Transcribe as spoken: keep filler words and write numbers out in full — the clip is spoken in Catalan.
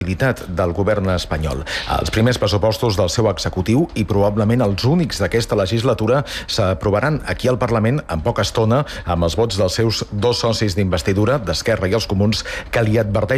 del govern espanyol. Els primers pressupostos del seu executiu i probablement els únics d'aquesta legislatura s'aprovaran aquí al Parlament en poca estona amb els vots dels seus dos socis d'investidura, d'Esquerra i els Comuns, que li adverteixen